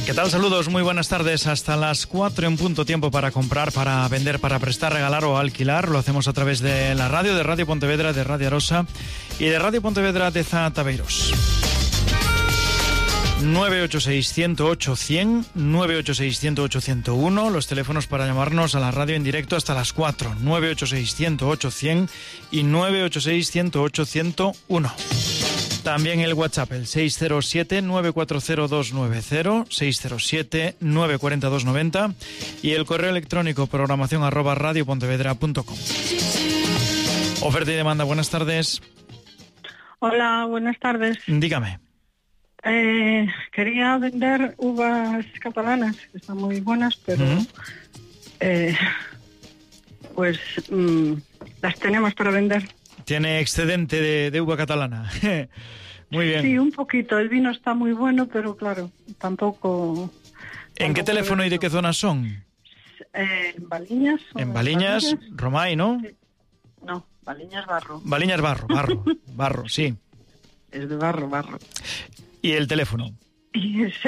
¿Qué tal? Saludos, muy buenas tardes. Hasta las 4 en punto, tiempo para comprar, para vender, para prestar, regalar o alquilar. Lo hacemos a través de la radio, de Radio Pontevedra, de Radio Arosa y de Radio Pontevedra de Zataveiros. 986-108-100, 986-108-101, los teléfonos para llamarnos a la radio en directo hasta las 4, 986-108-100 y 986-108-101. También el WhatsApp, el 607-940-290, 607-940-290 y el correo electrónico programación@radiopontevedra.com. Oferta y demanda, buenas tardes. Hola, buenas tardes. Dígame. Quería vender uvas catalanas, que están muy buenas, pero las tenemos para vender. ¿Tiene excedente de uva catalana? Muy bien. Sí, un poquito. El vino está muy bueno, pero claro, tampoco... ¿En qué teléfono y de qué zona son? En Valiñas. En Valiñas, Romay, ¿no? Sí. No, Valiñas Barro. Valiñas Barro, sí. Es de Barro. ¿Y el teléfono? Y el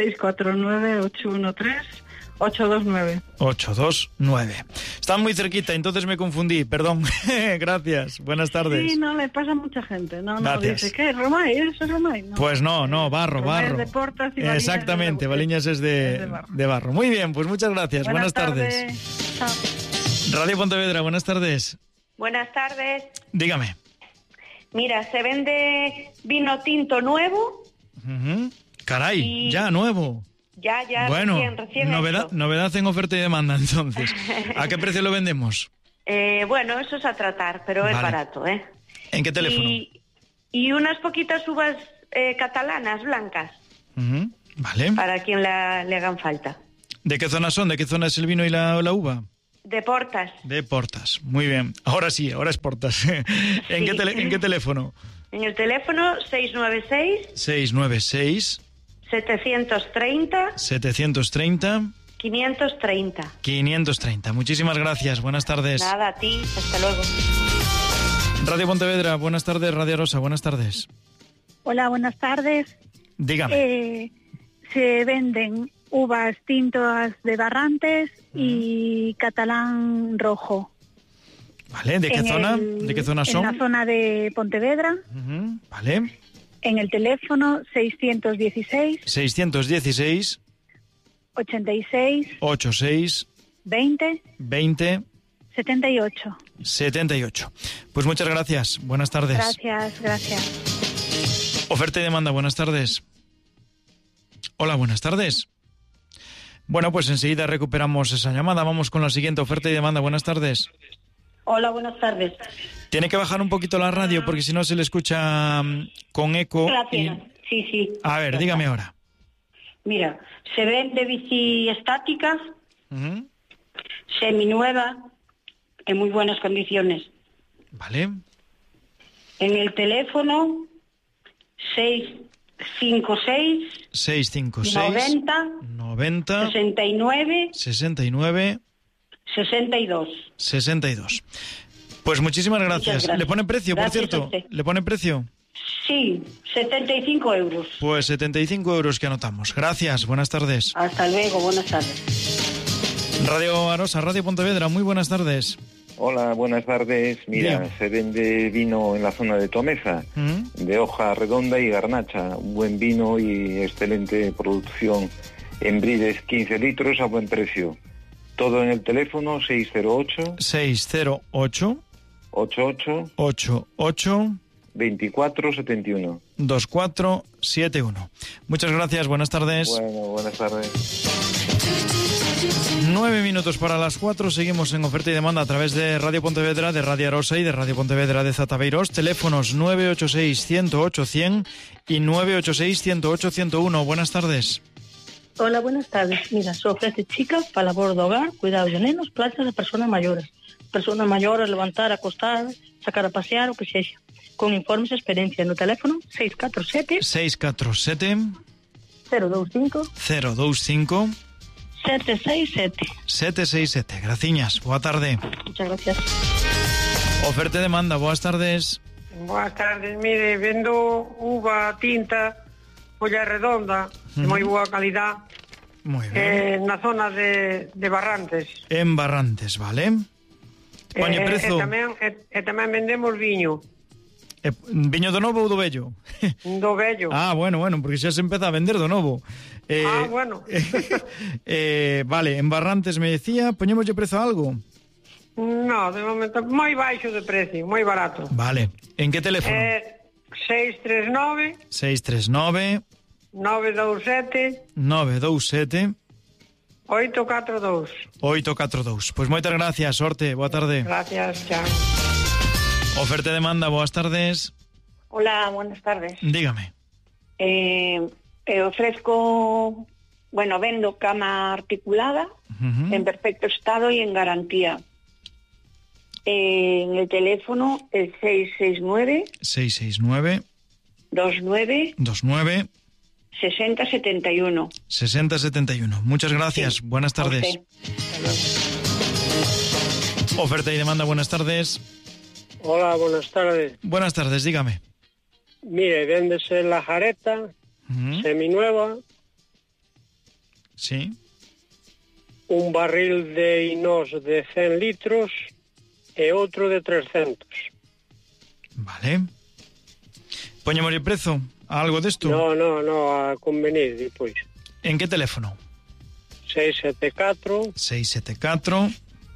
649-813-829. 829. Están muy cerquita, entonces me confundí, perdón. Gracias, buenas tardes. Sí, no, le pasa a mucha gente. No, gracias. Dice, ¿qué? ¿Romay? ¿Eso es Romay? No. Pues no, Barro. Es de Portas y Valiñas. Exactamente, Valiñas es de Barro. Muy bien, pues muchas gracias, buenas tardes. Chao. Radio Pontevedra, buenas tardes. Buenas tardes. Dígame. Mira, se vende vino tinto nuevo. Caray, ya nuevo. Ya, bueno, recién novedad en oferta y demanda, entonces. ¿A qué precio lo vendemos? Bueno, eso es a tratar, pero es barato, ¿eh? ¿En qué teléfono? Y unas poquitas uvas catalanas, blancas. Vale. Para quien le hagan falta. ¿De qué zona son? ¿De qué zona es el vino y la uva? De Portas. De Portas, muy bien. Ahora sí, ahora es Portas. ¿En qué teléfono? En el teléfono 696... 730 530. Muchísimas gracias, buenas tardes. Nada, a ti, hasta luego. Radio Pontevedra, buenas tardes. Radio Arosa, buenas tardes. Hola, buenas tardes. Dígame. Se venden uvas tintas de Barrantes y catalán rojo. Vale, ¿de qué zona son? En la zona de Pontevedra. Vale. En el teléfono 616 86 20 78. Pues muchas gracias, buenas tardes. Gracias. Oferta y demanda, buenas tardes. Hola, buenas tardes. Bueno, pues enseguida recuperamos esa llamada. Vamos con la siguiente oferta y demanda, buenas tardes. Hola, buenas tardes. Tiene que bajar un poquito la radio porque si no se le escucha con eco. Sí. A ver, dígame ahora. Mira, se vende bici estáticas, seminueva, en muy buenas condiciones. Vale. En el teléfono 656 90 69 62. Pues muchísimas gracias. ¿Le ponen precio, por cierto? ¿Le ponen precio? Sí, 75 euros. Pues 75 euros que anotamos. Gracias, buenas tardes. Hasta luego, buenas tardes. Radio Arosa, Radio Pontevedra, muy buenas tardes. Hola, buenas tardes. Mira, se vende vino en la zona de Tomeza, de hoja redonda y garnacha. Un buen vino y excelente producción. En brides 15 litros a buen precio. Todo en el teléfono 608 88 2471. 2471. Muchas gracias, buenas tardes. Bueno, buenas tardes. 9 minutos para las 4, seguimos en oferta y demanda a través de Radio Pontevedra, de Radio Arosa y de Radio Pontevedra de Zataveiros. Teléfonos 986-108-100 y 986-108-101. Buenas tardes. Hola, buenas tardes. Mira, se ofrece chicas para labor de hogar, cuidado de nenos, planchas de personas mayores. Personas mayores, levantar, acostar, sacar a pasear o que sea. Con informes de experiencia en el teléfono 647 025 767. Graciñas, boa tarde. Muchas gracias. Oferta y demanda, boas tardes. Boas tardes, mire, vendo uva tinta, polla redonda, de moi boa calidad, Moi ben. Na zona de Barrantes. En Barrantes, vale. Poñe prezo. E tamén vendemos viño. Viño do novo ou do vello? Do vello. Bueno, porque xa se empeza a vender do novo. Bueno. Vale, en Barrantes me decía, poñémoslle prezo a algo? No, de momento moi baixo de precio, moi barato. Vale, en que teléfono? 639 927 842. Pois moitas gracias, sorte, boa tarde. Gracias, chao. Oferta de demanda, boas tardes. Hola, buenas tardes. Dígame. Ofrezco, vendo cama articulada en perfecto estado y en garantía. En el teléfono el 669 29 6071. Muchas gracias, sí. Buenas tardes. Oferta y demanda, buenas tardes. Hola, buenas tardes. Buenas tardes, dígame. Mire, véndese la jareta, seminueva. Sí. Un barril de inox de 100 litros e outro de 300. Vale. Poñemos el prezo a algo de esto? No, a convenir despois. En que teléfono? 674 689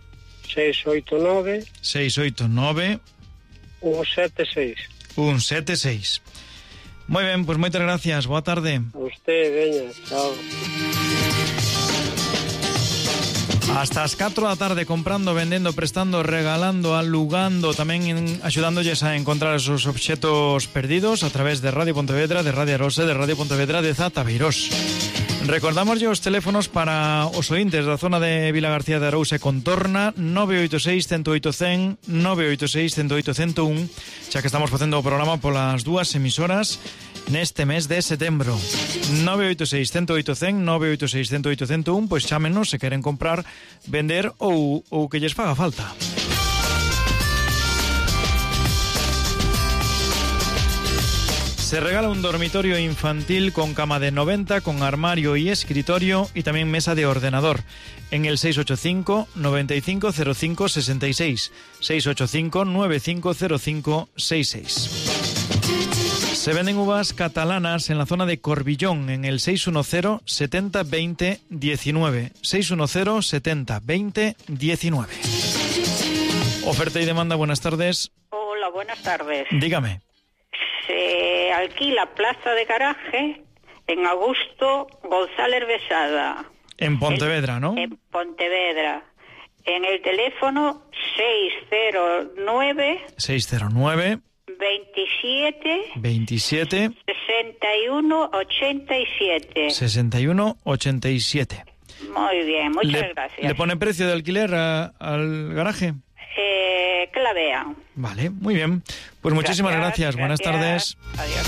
176. Moi ben, pois moitas gracias, boa tarde. A usted, veña, chao. Hasta as 4 da tarde comprando, vendendo, prestando, regalando, alugando, tamén axudándolles a encontrar os seus obxetos perdidos a través de Radio Pontevedra, de Radio Arosa, de Radio Pontevedra de Zatabeirós. Recordamoslle os teléfonos para os ointes da zona de Vila García de Arousa e contorna, 986 108 100, 986 108 101, xa que estamos facendo o programa polas dúas emisoras neste mes de setembro. 986 108 100, 986 108 101, pois chámenos se queren comprar, vender ou que lles faga falta. Se regala un dormitorio infantil con cama de 90, con armario y escritorio y también mesa de ordenador. En el 685 9505 66, 685 9505 66. Se venden uvas catalanas en la zona de Corbillón, en el 610 70 20 19, 610 70 20 19. Oferta y demanda, buenas tardes. Hola, buenas tardes. Dígame. Se alquila plaza de garaje en Augusto González Besada. En Pontevedra, ¿no? En Pontevedra. En el teléfono 609 27 61 87. Muy bien, muchas gracias. ¿Le pone precio de alquiler al garaje? Que la vean. Vale, muy bien. Pues muchísimas gracias. Buenas tardes. Adiós.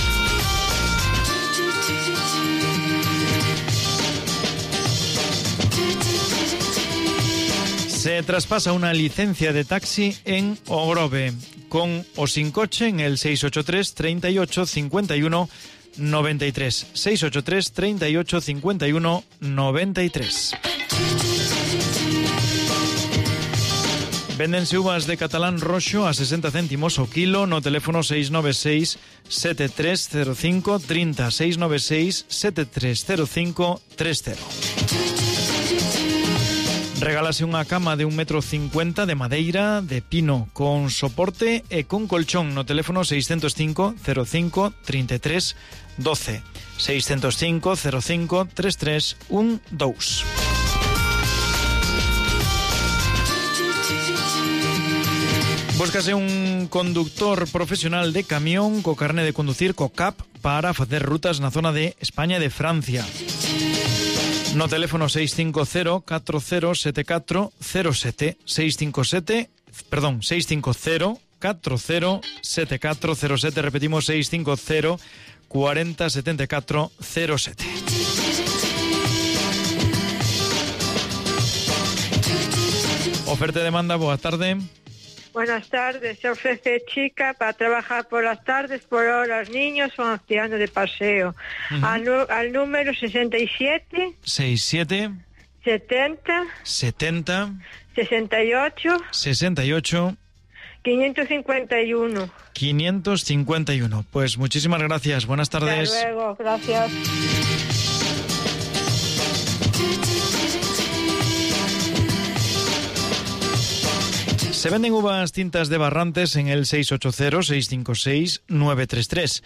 Se traspasa una licencia de taxi en Ogrove, con o sin coche en el 683 38 51 93. 683 38 51 93. Véndense uvas de catalán roxo a 60 céntimos o kilo no teléfono 696 7305 30, 696 7305 30. Regálase unha cama de 1,50 m de madeira de pino con soporte e con colchón no teléfono 605 05 33 12, 605 05 33 12. Búscase un conductor profesional de camión co carné de conducir co CAP para facer rutas na zona de España e de Francia. No teléfono 650 4074 07, 650 4074 07, repetimos 650 4074 07. Oferta de demanda, boa tarde. Buenas tardes. Se ofrece chica para trabajar por las tardes, por horas niños o ancianos de paseo. Al número 67 67 70 70 68 68 551. 551. Pues muchísimas gracias. Buenas tardes. Hasta luego. Gracias. Se venden uvas tintas de Barrantes en el 680-656-933.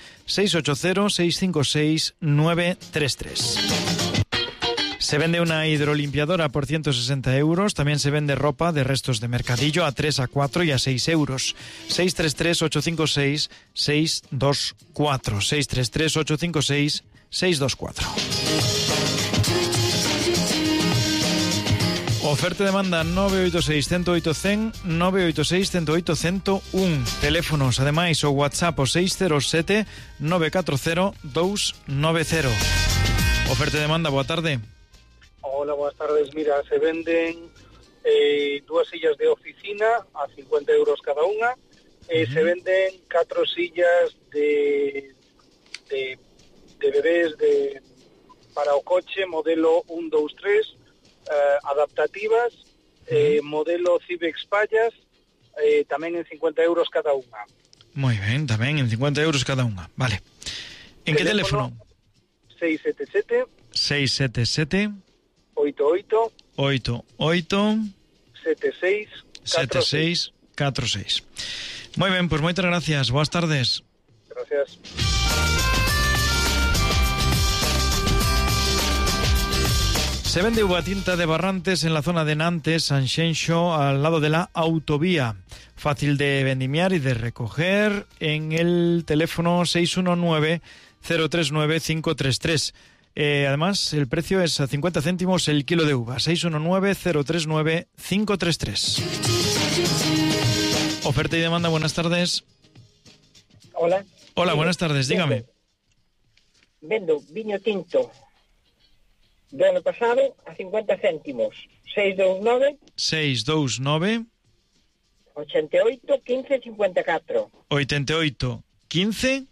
680-656-933. Se vende una hidrolimpiadora por 160 euros. También se vende ropa de restos de mercadillo a 3, a 4 y a 6 euros. 633-856-624. 633-856-624. Oferta y demanda 986-108-100, 986-108-101. Teléfonos, además, o WhatsApp o 607-940-290. Oferta y demanda, boa tarde. Hola, buenas tardes. Mira, se venden 2 sillas de oficina a 50 euros cada una. Se venden 4 sillas de bebés para o coche, modelo 1, 2, 3, adaptativas, modelo Cibex Payas, también en 50 euros cada una. Muy bien, también en 50 euros cada una. Vale. ¿En qué teléfono? 677 677 88 88 76 7646. Muy bien, pues muchas gracias. Buenas tardes. Gracias. Se vende uva tinta de Barrantes en la zona de Nantes, Sanxenxo, al lado de la autovía. Fácil de vendimiar y de recoger en el teléfono 619-039-533. Además, el precio es a 50 céntimos el kilo de uva. 619-039-533. Oferta y demanda, buenas tardes. Hola. Hola, buenas tardes, dígame. Vendo viño tinto do ano pasado a 50 céntimos. 629 88 15 54. 88 15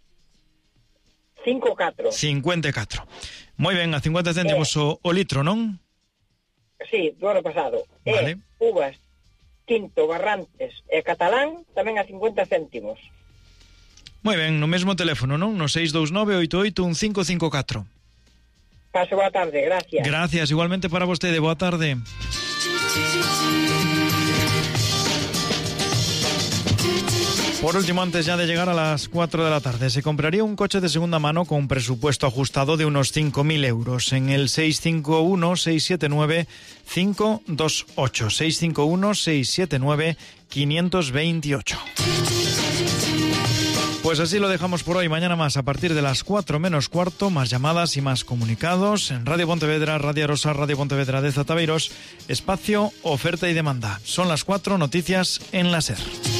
54. 54. Moi ben, a 50 céntimos o litro, non? Sí, do ano pasado. Vale. Uvas tinto, Barrantes e catalán tamén a 50 céntimos. Moi ben, no mesmo teléfono, non? No 629 88 1554. Paso boa tarde, gracias. Gracias, igualmente para vostede, boa tarde. Por último, antes ya de llegar a las 4 de la tarde, se compraría un coche de segunda mano con un presupuesto ajustado de unos 5.000 euros en el 651-679-528. 651-679-528. Pues así lo dejamos por hoy. Mañana más, a partir de las 4 menos cuarto, más llamadas y más comunicados en Radio Pontevedra, Radio Arosa, Radio Pontevedra de Zataveiros, espacio, oferta y demanda. Son las 4, noticias en la SER.